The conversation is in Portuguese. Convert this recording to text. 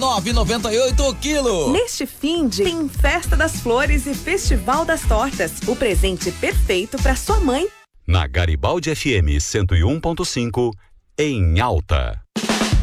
9,98 o quilo. Neste fim de tem Festa das Flores e Festival das Tortas. O presente perfeito para sua mãe. Na Garibaldi FM 101.5, em alta.